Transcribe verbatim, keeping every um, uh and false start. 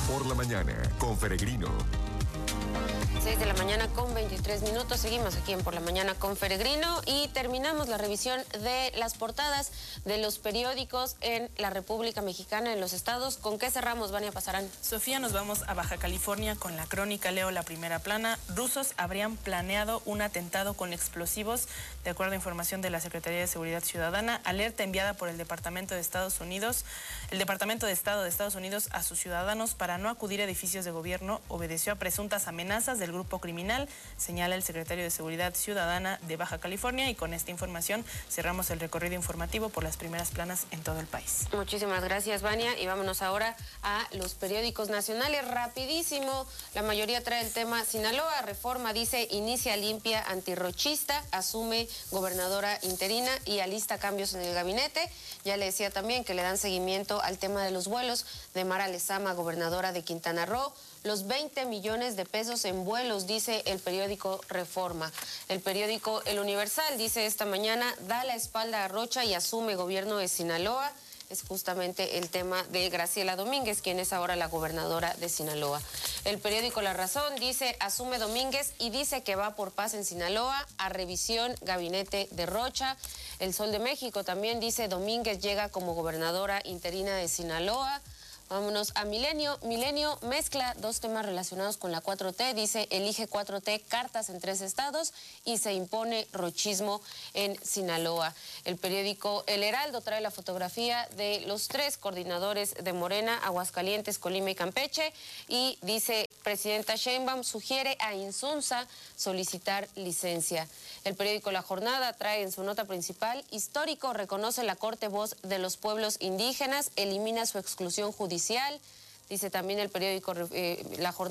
por la mañana con Peregrino. seis de la mañana con veintitrés minutos, seguimos aquí en Por la Mañana con Peregrino y terminamos la revisión de las portadas de los periódicos en la República Mexicana, en los estados. ¿Con qué cerramos, Vania Pasarán? Sofía, nos vamos a Baja California con la crónica. Leo la primera plana. Rusos habrían planeado un atentado con explosivos, de acuerdo a información de la Secretaría de Seguridad Ciudadana. Alerta enviada por el Departamento de Estados Unidos, el Departamento de Estado de Estados Unidos a sus ciudadanos para no acudir a edificios de gobierno obedeció a presuntas amenazas del grupo criminal, señala el secretario de Seguridad Ciudadana de Baja California, y con esta información cerramos el recorrido informativo por las primeras planas en todo el país. Muchísimas gracias, Vania, y vámonos ahora a los periódicos nacionales. Rapidísimo, la mayoría trae el tema Sinaloa. Reforma dice inicia limpia antirrochista, asume gobernadora interina y alista cambios en el gabinete. Ya le decía también que le dan seguimiento al tema de los vuelos de Mara Lezama, gobernadora de Quintana Roo. Los veinte millones de pesos en vuelos, dice el periódico Reforma. El periódico El Universal dice esta mañana, da la espalda a Rocha y asume gobierno de Sinaloa. Es justamente el tema de Graciela Domínguez, quien es ahora la gobernadora de Sinaloa. El periódico La Razón dice, asume Domínguez y dice que va por paz en Sinaloa, a revisión gabinete de Rocha. El Sol de México también dice, Domínguez llega como gobernadora interina de Sinaloa. Vámonos a Milenio. Milenio mezcla dos temas relacionados con la cuatro T. Dice, elige cuatro T, cartas en tres estados y se impone rochismo en Sinaloa. El periódico El Heraldo trae la fotografía de los tres coordinadores de Morena, Aguascalientes, Colima y Campeche, y dice, presidenta Sheinbaum sugiere a Insunza solicitar licencia. El periódico La Jornada trae en su nota principal, histórico, reconoce la Corte Voz de los Pueblos Indígenas, elimina su exclusión judicial. Dice también el periódico eh, La Jornada.